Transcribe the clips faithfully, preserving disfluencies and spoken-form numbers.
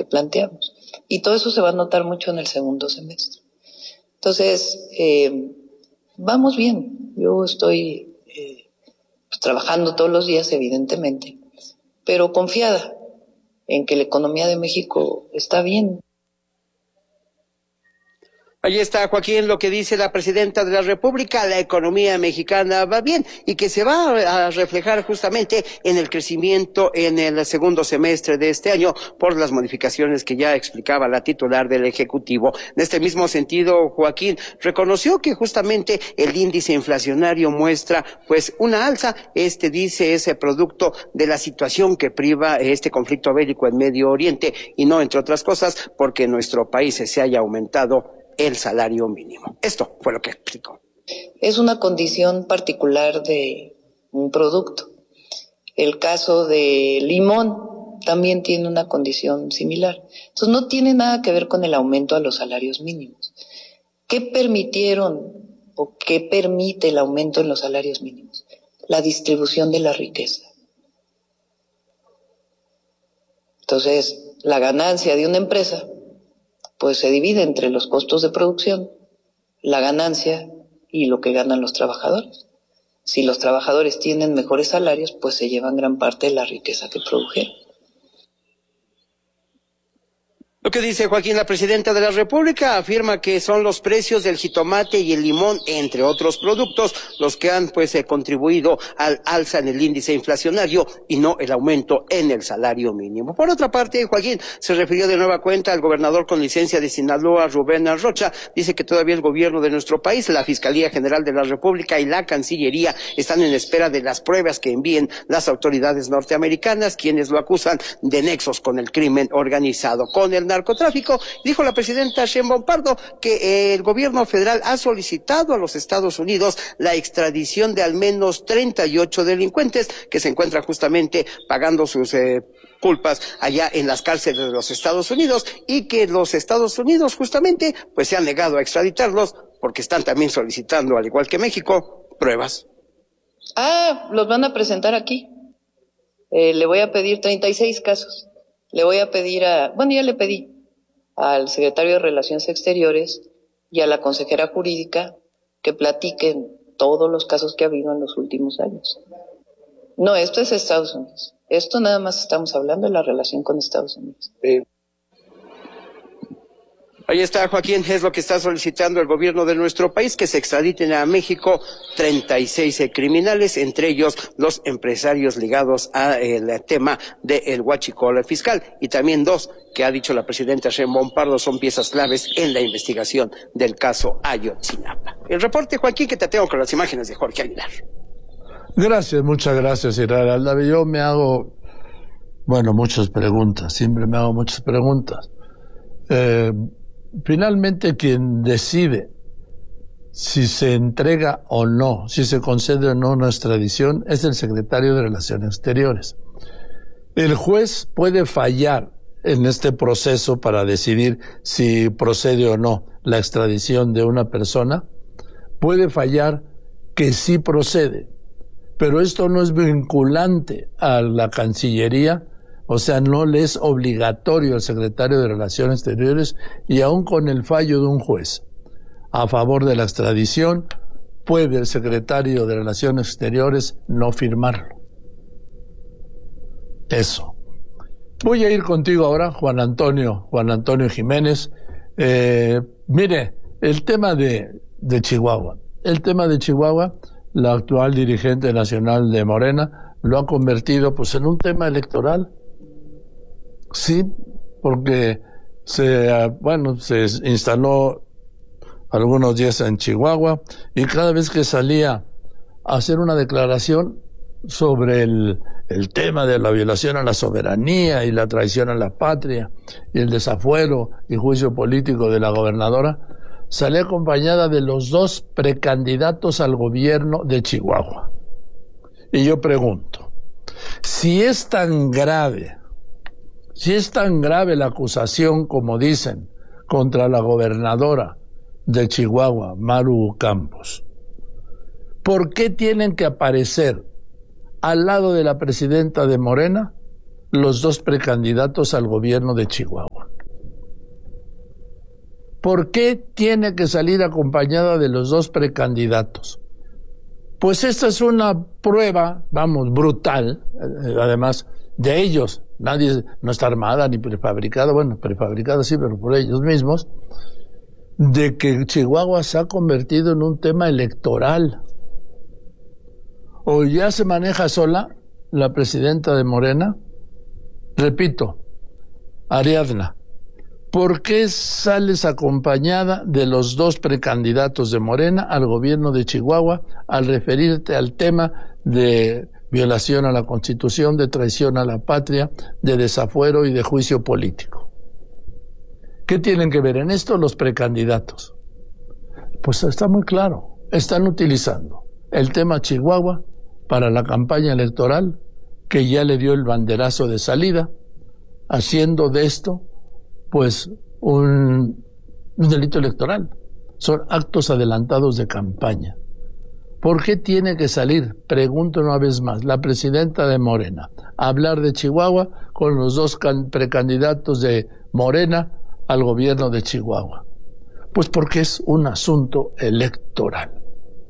planteamos. Y todo eso se va a notar mucho en el segundo semestre. Entonces, eh, vamos bien. Yo estoy eh, pues, trabajando todos los días, evidentemente, pero confiada en que la economía de México está bien. Ahí está, Joaquín, lo que dice la presidenta de la República: la economía mexicana va bien y que se va a reflejar justamente en el crecimiento en el segundo semestre de este año por las modificaciones que ya explicaba la titular del Ejecutivo. En este mismo sentido, Joaquín reconoció que justamente el índice inflacionario muestra pues una alza. Este, dice, es producto de la situación que priva este conflicto bélico en Medio Oriente y no, entre otras cosas, porque en nuestro país se haya aumentado el salario mínimo. Esto fue lo que explicó. Es una condición particular de un producto. El caso de limón también tiene una condición similar. Entonces no tiene nada que ver con el aumento a los salarios mínimos. ¿Qué permitieron o qué permite el aumento en los salarios mínimos? La distribución de la riqueza. Entonces, la ganancia de una empresa pues se divide entre los costos de producción, la ganancia y lo que ganan los trabajadores. Si los trabajadores tienen mejores salarios, pues se llevan gran parte de la riqueza que produjeron. Lo que dice Joaquín, la presidenta de la República afirma que son los precios del jitomate y el limón, entre otros productos, los que han pues eh, contribuido al alza en el índice inflacionario y no el aumento en el salario mínimo. Por otra parte, Joaquín se refirió de nueva cuenta al gobernador con licencia de Sinaloa, Rubén Rocha. Dice que todavía el gobierno de nuestro país, la Fiscalía General de la República y la Cancillería están en espera de las pruebas que envíen las autoridades norteamericanas, quienes lo acusan de nexos con el crimen organizado, con el narcotráfico. Dijo la presidenta Sheinbaum Pardo que eh, el gobierno federal ha solicitado a los Estados Unidos la extradición de al menos treinta y ocho delincuentes que se encuentran justamente pagando sus eh, culpas allá en las cárceles de los Estados Unidos, y que los Estados Unidos justamente pues se han negado a extraditarlos porque están también solicitando, al igual que México, pruebas. Ah, los van a presentar aquí. Eh, le voy a pedir treinta y seis casos. Le voy a pedir a, bueno, ya le pedí al secretario de Relaciones Exteriores y a la consejera jurídica que platiquen todos los casos que ha habido en los últimos años. No, esto es Estados Unidos. Esto nada más estamos hablando de la relación con Estados Unidos. Sí. Ahí está, Joaquín, es lo que está solicitando el gobierno de nuestro país, que se extraditen a México treinta y seis criminales, entre ellos los empresarios ligados al tema del huachicol fiscal, y también dos que ha dicho la presidenta Sheinbaum Pardo son piezas claves en la investigación del caso Ayotzinapa. El reporte, Joaquín, que te tengo con las imágenes de Jorge Aguilar. Gracias, muchas gracias, Israel Aldave. Yo me hago, bueno, muchas preguntas, siempre me hago muchas preguntas. Eh, Finalmente, quien decide si se entrega o no, si se concede o no una extradición, es el secretario de Relaciones Exteriores. El juez puede fallar en este proceso para decidir si procede o no la extradición de una persona. Puede fallar que sí procede, pero esto no es vinculante a la Cancillería. O sea, no le es obligatorio al secretario de Relaciones Exteriores, y aún con el fallo de un juez a favor de la extradición, puede el secretario de Relaciones Exteriores no firmarlo. Eso. Voy a ir contigo ahora, Juan Antonio, Juan Antonio Jiménez. Eh, mire, el tema de, de Chihuahua. El tema de Chihuahua, la actual dirigente nacional de Morena lo ha convertido pues en un tema electoral. Sí, porque se, bueno, se instaló algunos días en Chihuahua, y cada vez que salía a hacer una declaración sobre el, el tema de la violación a la soberanía y la traición a la patria y el desafuero y juicio político de la gobernadora, salía acompañada de los dos precandidatos al gobierno de Chihuahua. Y yo pregunto, si es tan grave Si es tan grave la acusación, como dicen, contra la gobernadora de Chihuahua, Maru Campos, ¿por qué tienen que aparecer al lado de la presidenta de Morena los dos precandidatos al gobierno de Chihuahua? ¿por qué tiene que salir acompañada de los dos precandidatos? Pues esta es una prueba, vamos, brutal, eh, además de ellos. Nadie no está armada ni prefabricada, bueno, prefabricada sí, pero por ellos mismos, de que Chihuahua se ha convertido en un tema electoral. O ya se maneja sola la presidenta de Morena. Repito, Ariadna, ¿por qué sales acompañada de los dos precandidatos de Morena al gobierno de Chihuahua al referirte al tema de violación a la Constitución, de traición a la patria, de desafuero y de juicio político? ¿Qué tienen que ver en esto los precandidatos? Pues está muy claro, están utilizando el tema Chihuahua para la campaña electoral, que ya le dio el banderazo de salida, haciendo de esto pues un, un delito electoral. Son actos adelantados de campaña. ¿Por qué tiene que salir, pregunto una vez más, la presidenta de Morena a hablar de Chihuahua con los dos precandidatos de Morena al gobierno de Chihuahua? Pues porque es un asunto electoral.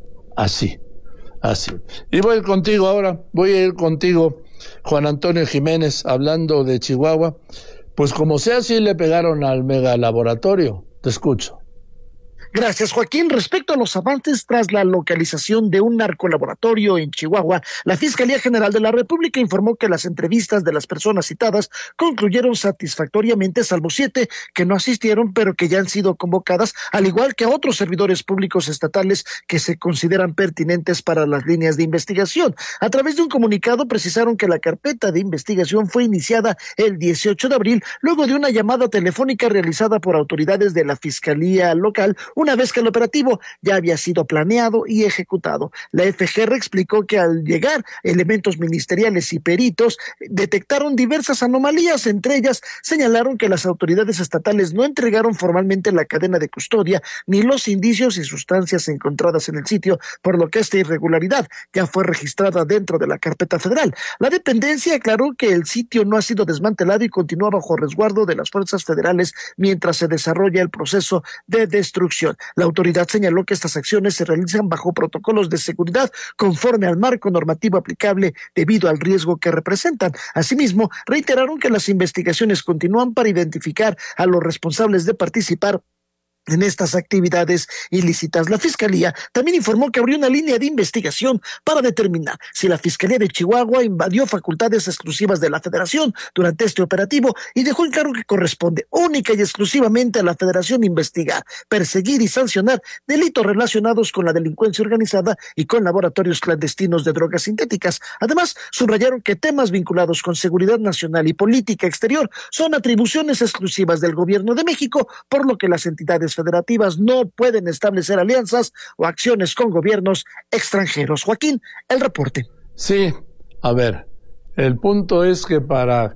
Así, así. Y voy a ir contigo ahora, voy a ir contigo, Juan Antonio Jiménez, hablando de Chihuahua. Pues como sea, sí le pegaron al megalaboratorio. Te escucho. Gracias, Joaquín. Respecto a los avances tras la localización de un narcolaboratorio en Chihuahua, la Fiscalía General de la República informó que las entrevistas de las personas citadas concluyeron satisfactoriamente, salvo siete que no asistieron, pero que ya han sido convocadas, al igual que a otros servidores públicos estatales que se consideran pertinentes para las líneas de investigación. A través de un comunicado precisaron que la carpeta de investigación fue iniciada el dieciocho de abril, luego de una llamada telefónica realizada por autoridades de la Fiscalía local, una vez que el operativo ya había sido planeado y ejecutado. La F G R explicó que al llegar elementos ministeriales y peritos detectaron diversas anomalías. Entre ellas señalaron que las autoridades estatales no entregaron formalmente la cadena de custodia ni los indicios y sustancias encontradas en el sitio, por lo que esta irregularidad ya fue registrada dentro de la carpeta federal. La dependencia aclaró que el sitio no ha sido desmantelado y continúa bajo resguardo de las fuerzas federales mientras se desarrolla el proceso de destrucción. La autoridad señaló que estas acciones se realizan bajo protocolos de seguridad conforme al marco normativo aplicable debido al riesgo que representan. Asimismo, reiteraron que las investigaciones continúan para identificar a los responsables de participar en estas actividades ilícitas. La Fiscalía también informó que abrió una línea de investigación para determinar si la Fiscalía de Chihuahua invadió facultades exclusivas de la Federación durante este operativo y dejó en claro que corresponde única y exclusivamente a la Federación investigar, perseguir y sancionar delitos relacionados con la delincuencia organizada y con laboratorios clandestinos de drogas sintéticas. Además, subrayaron que temas vinculados con seguridad nacional y política exterior son atribuciones exclusivas del Gobierno de México, por lo que las entidades federativas no pueden establecer alianzas o acciones con gobiernos extranjeros. Joaquín, el reporte. Sí, a ver, el punto es que para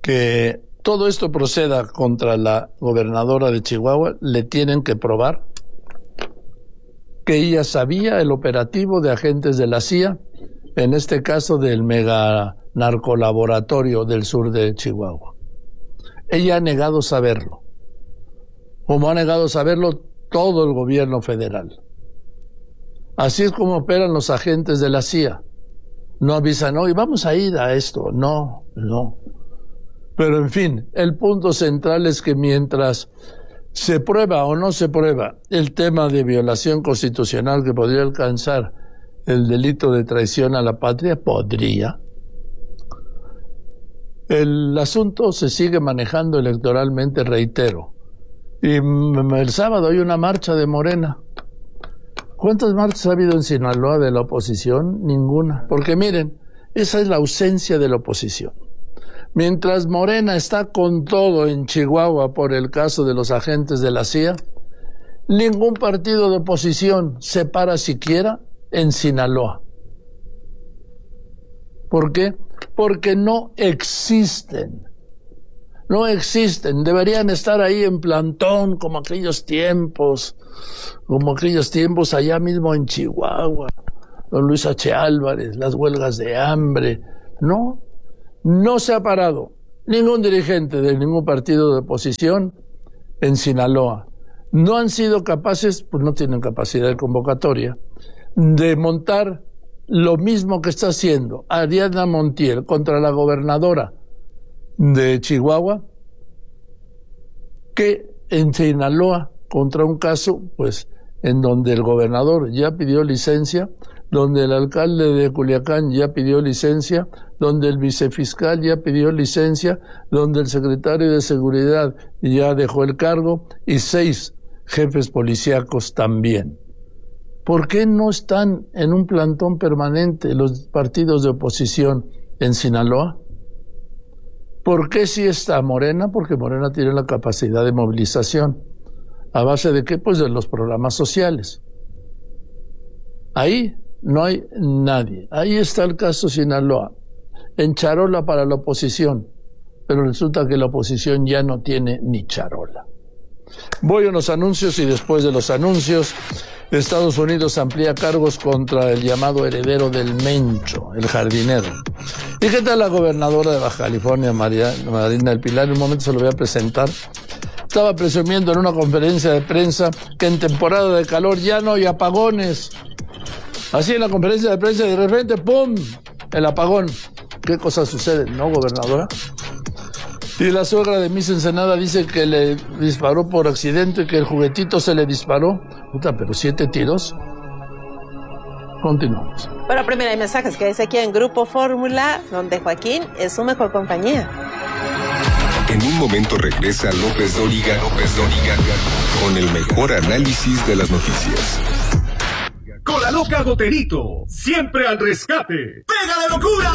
que todo esto proceda contra la gobernadora de Chihuahua, le tienen que probar que ella sabía el operativo de agentes de la C I A, en este caso del mega narcolaboratorio del sur de Chihuahua. Ella ha negado saberlo, como ha negado saberlo todo el gobierno federal. Así es como operan los agentes de la C I A. No avisan, hoy vamos a ir a esto. No, no. Pero en fin, el punto central es que mientras se prueba o no se prueba el tema de violación constitucional que podría alcanzar el delito de traición a la patria, podría, el asunto se sigue manejando electoralmente, reitero. Y el sábado hay una marcha de Morena. ¿Cuántas marchas ha habido en Sinaloa de la oposición? Ninguna. Porque miren, esa es la ausencia de la oposición. Mientras Morena está con todo en Chihuahua por el caso de los agentes de la C I A, ningún partido de oposición se para siquiera en Sinaloa. ¿Por qué? Porque no existen. No existen, deberían estar ahí en plantón como aquellos tiempos, como aquellos tiempos allá mismo en Chihuahua, don Luis H. Álvarez, las huelgas de hambre. No, no se ha parado ningún dirigente de ningún partido de oposición en Sinaloa. no han sido capaces, pues no tienen capacidad de convocatoria, de montar lo mismo que está haciendo Ariadna Montiel contra la gobernadora de Chihuahua, que en Sinaloa, contra un caso, pues, en donde el gobernador ya pidió licencia, donde el alcalde de Culiacán ya pidió licencia, donde el vicefiscal ya pidió licencia, donde el secretario de Seguridad ya dejó el cargo y seis jefes policíacos también. ¿Por qué no están en un plantón permanente los partidos de oposición en Sinaloa? ¿Por qué sí está Morena? Porque Morena tiene la capacidad de movilización. ¿A base de qué? Pues de los programas sociales. Ahí no hay nadie. Ahí está el caso Sinaloa, en charola para la oposición, pero resulta que la oposición ya no tiene ni charola. Voy a unos anuncios y después de los anuncios, Estados Unidos amplía cargos contra el llamado heredero del Mencho, el jardinero. ¿Y qué tal la gobernadora de Baja California, María, Marina del Pilar? En un momento se lo voy a presentar. Estaba presumiendo en una conferencia de prensa que en temporada de calor ya no hay apagones. Así en la conferencia de prensa de repente, ¡pum!, el apagón. ¿Qué cosa sucede, no, gobernadora? Y la suegra de Miss Ensenada dice que le disparó por accidente, que el juguetito se le disparó. Puta, pero siete tiros. Continuamos. Bueno, primero hay mensajes que dice aquí en Grupo Fórmula, donde Joaquín es su mejor compañía. En un momento regresa López Dóriga, López Dóriga, con el mejor análisis de las noticias. Con la loca Goterito, siempre al rescate. ¡Pega de locura!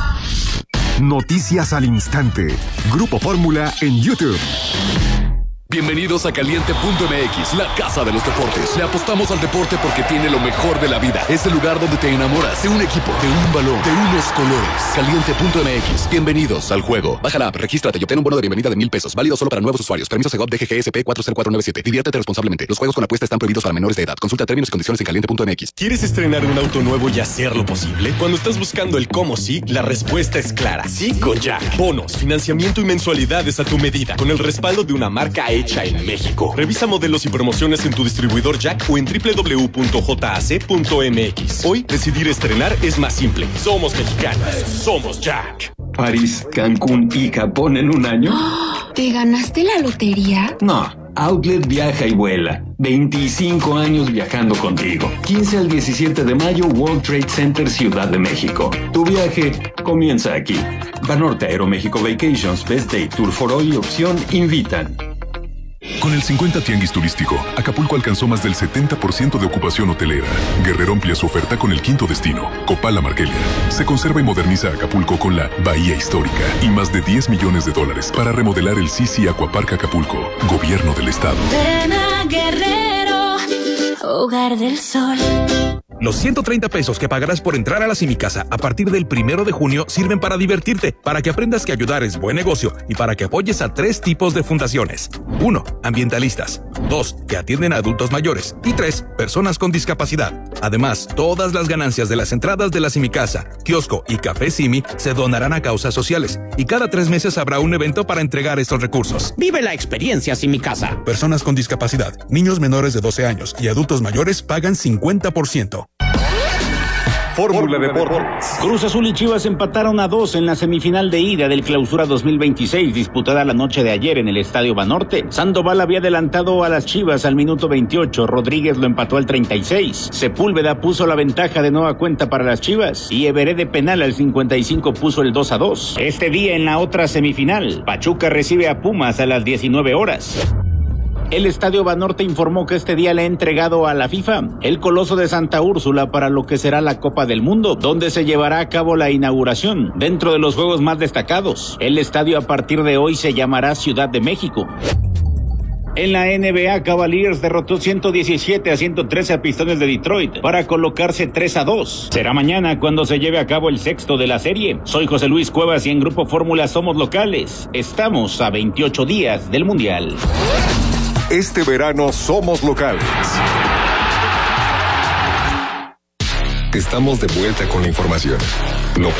Noticias al instante. Grupo Fórmula en YouTube. Bienvenidos a Caliente punto M X, la casa de los deportes. Le apostamos al deporte porque tiene lo mejor de la vida. Es el lugar donde te enamoras de un equipo, de un balón, de unos colores. Caliente punto M X. Bienvenidos al juego. Baja la app, regístrate y obtén un bono de bienvenida de mil pesos. Válido solo para nuevos usuarios. Permiso Segov D G G S P cuatro cero cuatro nueve siete. Diviértete responsablemente. Los juegos con apuesta están prohibidos para menores de edad. Consulta términos y condiciones en Caliente punto M X. ¿Quieres estrenar un auto nuevo y hacerlo posible? Cuando estás buscando el cómo sí, la respuesta es clara. Sí con Jack. Bonos, financiamiento y mensualidades a tu medida. Con el respaldo de una marca hecha en México. Revisa modelos y promociones en tu distribuidor Jack o en doble u doble u doble u punto j a c punto m x. Hoy, decidir estrenar es más simple. Somos mexicanos. Somos Jack. París, Cancún y Japón en un año. ¿Te ganaste la lotería? No. Outlet viaja y vuela. veinticinco años viajando contigo. quince al diecisiete de mayo, World Trade Center, Ciudad de México. Tu viaje comienza aquí. Banorte, Aeroméxico Vacations, Best Day, Tour for All y Opción invitan. Con el cincuenta Tianguis Turístico, Acapulco alcanzó más del setenta por ciento de ocupación hotelera. Guerrero amplia su oferta con el quinto destino, Copala Marquelia. Se conserva y moderniza Acapulco con la Bahía Histórica y más de diez millones de dólares para remodelar el Sisi Aquapark Acapulco. Gobierno del Estado. Ven a Guerrero, hogar del sol. Los ciento treinta pesos que pagarás por entrar a la Simicasa a partir del primero de junio sirven para divertirte, para que aprendas que ayudar es buen negocio y para que apoyes a tres tipos de fundaciones. Uno, ambientalistas. Dos, que atienden a adultos mayores. Y tres, personas con discapacidad. Además, todas las ganancias de las entradas de la Simicasa, kiosco y café Simi se donarán a causas sociales. Y cada tres meses habrá un evento para entregar estos recursos. Vive la experiencia Simicasa. Personas con discapacidad, niños menores de doce años y adultos mayores pagan cincuenta por ciento. Fórmula Deportes. Cruz Azul y Chivas empataron a dos en la semifinal de ida del Clausura dos mil veintiséis, disputada la noche de ayer en el Estadio Banorte. Sandoval había adelantado a las Chivas al minuto veintiocho, Rodríguez lo empató al treinta y seis, Sepúlveda puso la ventaja de nueva cuenta para las Chivas y Everé de penal al cincuenta y cinco puso el dos a dos. Este día en la otra semifinal, Pachuca recibe a Pumas a las diecinueve horas. El Estadio Banorte informó que este día le ha entregado a la FIFA el Coloso de Santa Úrsula para lo que será la Copa del Mundo, donde se llevará a cabo la inauguración. Dentro de los juegos más destacados, el estadio a partir de hoy se llamará Ciudad de México. En la N B A, Cavaliers derrotó ciento diecisiete a ciento trece a Pistones de Detroit para colocarse tres a dos. Será mañana cuando se lleve a cabo el sexto de la serie. Soy José Luis Cuevas y en Grupo Fórmula somos locales. Estamos a veintiocho días del Mundial. Este verano somos locales. Estamos de vuelta con la información. López